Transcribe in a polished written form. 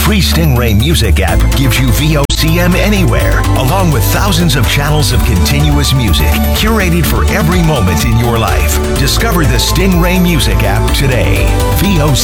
free Stingray Music app gives you VOCM anywhere, along with thousands of channels of continuous music curated for every moment in your life. Discover the Stingray Music app today. VOCM.